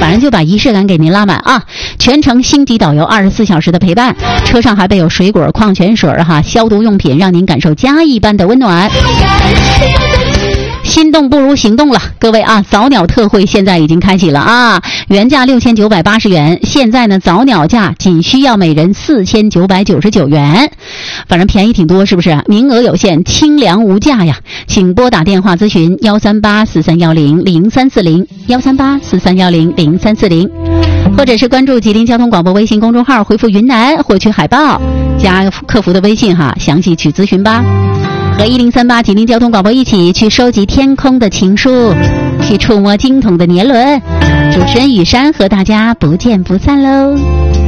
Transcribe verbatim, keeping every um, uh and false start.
反正就把仪式感给您拉满啊！全程星级导游二十四小时的陪伴，车上还备有水果、矿泉水哈、消毒用品，让您感受家一般的温暖。心动不如行动了，各位啊！早鸟特惠现在已经开启了啊！原价六千九百八十元，现在呢早鸟价仅需要每人四千九百九十九元，反正便宜挺多，是不是？名额有限，清凉无价呀！请拨打电话咨询幺三八四三幺零零三四零幺三八四三幺零零三四零，或者是关注吉林交通广播微信公众号，回复云南获取海报，加客服的微信哈，详细去咨询吧。和一零三八吉林交通广播一起去收集天空的情书，去触摸经筒的年轮。主持人雨珊和大家不见不散喽。